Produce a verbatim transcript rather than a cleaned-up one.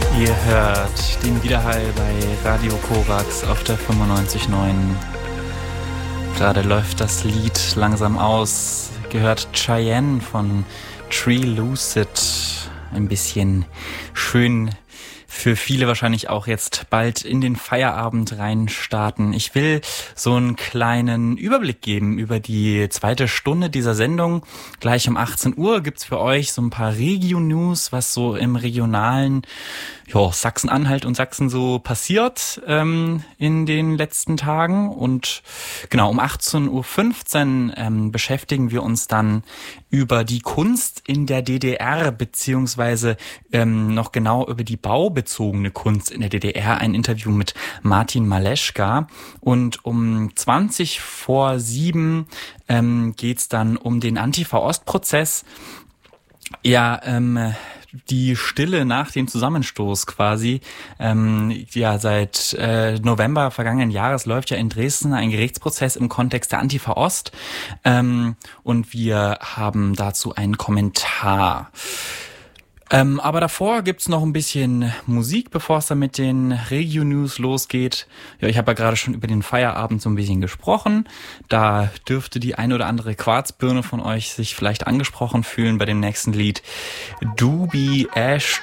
Ihr hört den Widerhall bei Radio Korax auf der fünfundneunzig Komma neun. Gerade läuft das Lied langsam aus. Gehört Cheyenne von Tree Lucid. Ein bisschen schön für viele wahrscheinlich auch jetzt bald in den Feierabend reinstarten. Ich will so einen kleinen Überblick geben über die zweite Stunde dieser Sendung. Gleich um achtzehn Uhr gibt's für euch so ein paar Regio-News, was so im regionalen jo, Sachsen-Anhalt und Sachsen so passiert ähm, in den letzten Tagen. Und genau, um achtzehn Uhr fünfzehn ähm, beschäftigen wir uns dann über die Kunst in der D D R, beziehungsweise ähm, noch genau über die baubezogene Kunst in der D D R. Ein Interview mit Martin Maleschka. Und um zwanzig vor sieben ähm, geht's dann um den Antifa-Ost-Prozess. Ja, ähm... die Stille nach dem Zusammenstoß quasi. Ähm, ja, seit äh, November vergangenen Jahres läuft ja in Dresden ein Gerichtsprozess im Kontext der Antifa Ost. Ähm, und wir haben dazu einen Kommentar. Ähm, aber davor gibt's noch ein bisschen Musik, bevor es dann mit den Regio-News losgeht. Ja, ich habe ja gerade schon über den Feierabend so ein bisschen gesprochen. Da dürfte die ein oder andere Quarzbirne von euch sich vielleicht angesprochen fühlen bei dem nächsten Lied. Doobie Ash